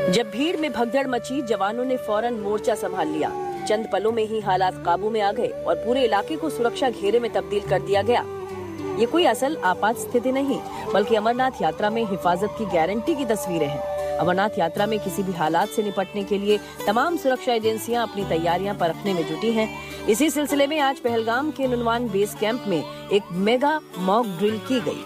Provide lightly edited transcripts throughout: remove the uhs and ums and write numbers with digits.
जब भीड़ में भगदड़ मची, जवानों ने फौरन मोर्चा संभाल लिया। चंद पलों में ही हालात काबू में आ गए और पूरे इलाके को सुरक्षा घेरे में तब्दील कर दिया गया। ये कोई असल आपात स्थिति नहीं, बल्कि अमरनाथ यात्रा में हिफाजत की गारंटी की तस्वीरें हैं। अमरनाथ यात्रा में किसी भी हालात से निपटने के लिए तमाम सुरक्षा एजेंसियां अपनी तैयारियां परखने में जुटी हैं। इसी सिलसिले में आज पहलगाम के नुनवान बेस कैंप में एक मेगा मॉक ड्रिल की गई।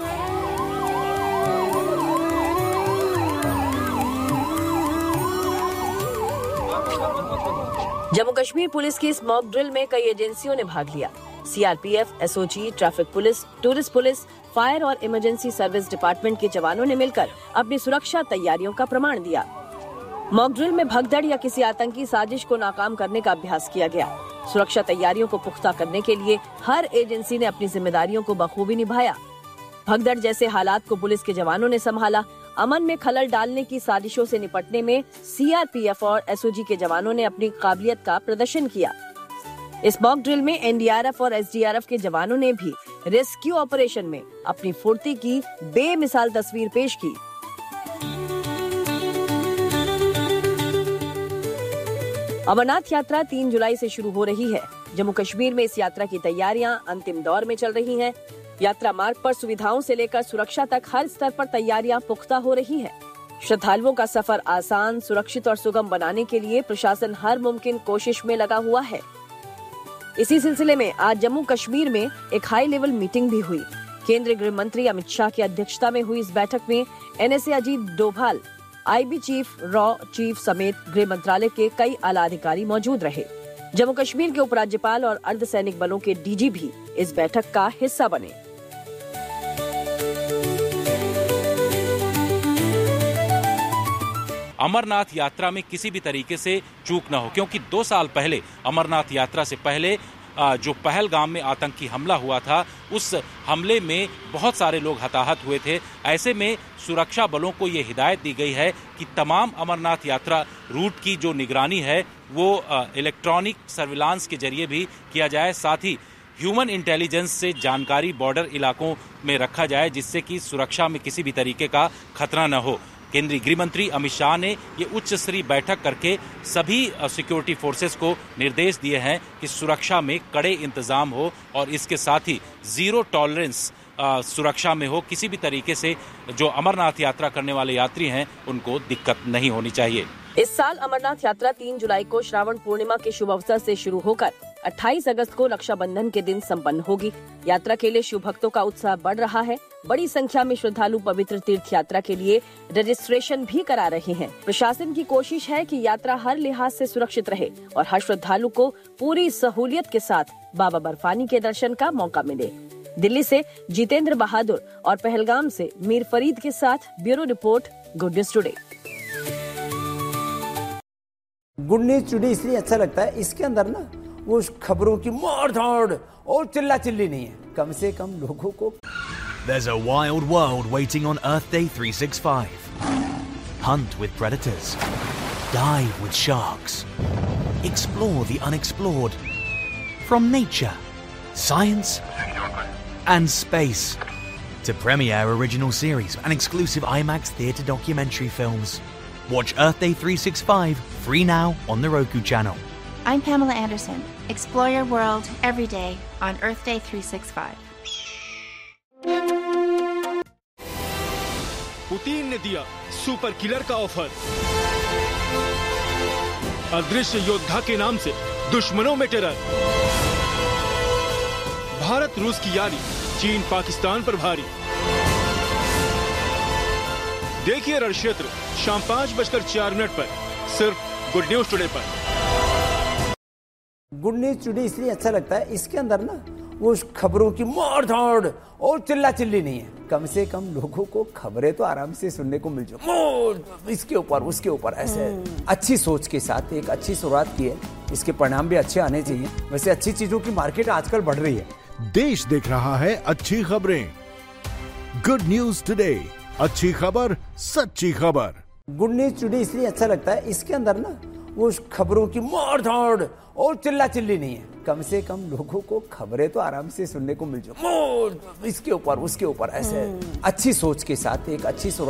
जम्मू कश्मीर पुलिस की इस मॉक ड्रिल में कई एजेंसियों ने भाग लिया। CRPF, SOG, traffic police, tourist police, fire और इमरजेंसी सर्विस डिपार्टमेंट के जवानों ने मिलकर अपनी सुरक्षा तैयारियों का प्रमाण दिया। मॉक ड्रिल में भगदड़ या किसी आतंकी साजिश को नाकाम करने का अभ्यास किया गया। सुरक्षा तैयारियों को पुख्ता करने के लिए हर एजेंसी ने अपनी जिम्मेदारियों को बखूबी निभाया। भगदड़ जैसे हालात को पुलिस के जवानों ने संभाला। अमन में खलल डालने की साजिशों से निपटने में सीआरपीएफ और एसओजी के जवानों ने अपनी काबिलियत का प्रदर्शन किया। इस मॉक ड्रिल में एनडीआरएफ और एसडीआरएफ के जवानों ने भी रेस्क्यू ऑपरेशन में अपनी फुर्ती की बेमिसाल तस्वीर पेश की। अमरनाथ यात्रा 3 जुलाई से शुरू हो रही है। जम्मू कश्मीर में इस यात्रा की तैयारियां अंतिम दौर में चल रही हैं। यात्रा मार्ग पर सुविधाओं से लेकर सुरक्षा तक हर स्तर पर तैयारियां पुख्ता हो रही हैं। श्रद्धालुओं का सफर आसान, सुरक्षित और सुगम बनाने के लिए प्रशासन हर मुमकिन कोशिश में लगा हुआ है। इसी सिलसिले में आज जम्मू कश्मीर में एक हाई लेवल मीटिंग भी हुई। केंद्रीय गृह मंत्री अमित शाह की अध्यक्षता में हुई इस बैठक में NSA Ajit Doval, IB chief, raw chief समेत गृह मंत्रालय के कई आला अधिकारी मौजूद रहे। जम्मू कश्मीर के उपराज्यपाल और अर्धसैनिक बलों के डीजी भी इस बैठक का हिस्सा बने। अमरनाथ यात्रा में किसी भी तरीके से चूक न हो, क्योंकि 2 साल पहले अमरनाथ यात्रा से पहले जो पहलगाम में आतंकी हमला हुआ था, उस हमले में बहुत सारे लोग हताहत हुए थे। ऐसे में सुरक्षा बलों को ये हिदायत दी गई है कि तमाम अमरनाथ यात्रा रूट की जो निगरानी है वो इलेक्ट्रॉनिक सर्विलांस के जरिए भी किया जाए। साथ ही ह्यूमन इंटेलिजेंस से जानकारी बॉर्डर इलाकों में रखा जाए, जिससे कि सुरक्षा में किसी भी तरीके का खतरा न हो। केंद्रीय गृह मंत्री अमित शाह ने ये उच्च स्तरीय बैठक करके सभी सिक्योरिटी फोर्सेस को निर्देश दिए हैं कि सुरक्षा में कड़े इंतजाम हो और इसके साथ ही जीरो टॉलरेंस सुरक्षा में हो। किसी भी तरीके से जो अमरनाथ यात्रा करने वाले यात्री हैं उनको दिक्कत नहीं होनी चाहिए। इस साल अमरनाथ यात्रा 3 जुलाई को श्रावण पूर्णिमा के शुभ अवसर से शुरू होकर 28 अगस्त को रक्षाबंधन के दिन संपन्न होगी। यात्रा के लिए शिव भक्तों का उत्साह बढ़ रहा है। बड़ी संख्या में श्रद्धालु पवित्र तीर्थ यात्रा के लिए रजिस्ट्रेशन भी करा रहे हैं। प्रशासन की कोशिश है कि यात्रा हर लिहाज से सुरक्षित रहे और हर श्रद्धालु को पूरी सहूलियत के साथ बाबा बर्फानी के दर्शन का मौका मिले। दिल्ली से जितेंद्र बहादुर और पहलगाम से मीर फरीद के साथ bureau report, good news today. Good news today इसलिए अच्छा लगता है, इसके अंदर ना वो खबरों की मार धाड़ और चिल्ला चिल्ली नहीं है, कम से कम लोगों को। There's a wild world waiting on Earth Day 365. Hunt with predators. Dive with sharks. Explore the unexplored. From nature, science, and space to premiere original series and exclusive IMAX theatre documentary films. Watch Earth Day 365 free now on the Roku channel. I'm Pamela Anderson. Explore your world every day on Earth Day 365. Putin ने दिया super killer का offer. अदृश्य योद्धा के नाम से दुश्मनों में टेरर। भारत रूस की यारी, चीन पाकिस्तान पर भारी। देखिए रण क्षेत्र शाम 5:04 पर सिर्फ गुड न्यूज टुडे पर। गुड न्यूज टुडे इसलिए अच्छा लगता है, इसके अंदर ना वो खबरों की मार धाड़ और चिल्ला चिल्ली नहीं है, कम से कम लोगों को खबरें तो आराम से सुनने को मिल जाए। इसके ऊपर उसके ऊपर ऐसे अच्छी सोच के साथ एक अच्छी शुरुआत की है, इसके परिणाम भी अच्छे आने चाहिए। वैसे अच्छी चीजों की मार्केट आजकल बढ़ रही है। देश देख रहा है अच्छी खबरें। गुड न्यूज टुडे, अच्छी खबर, सच्ची खबर। गुड न्यूज टुडे इसलिए अच्छा लगता है, इसके अंदर ना वो खबरों की मार धाड़ और चिल्ला चिल्ली नहीं है, कम से कम लोगों को खबरें तो आराम से सुनने को मिल जाए। इसके ऊपर उसके ऊपर ऐसे अच्छी सोच के साथ एक अच्छी शुरुआत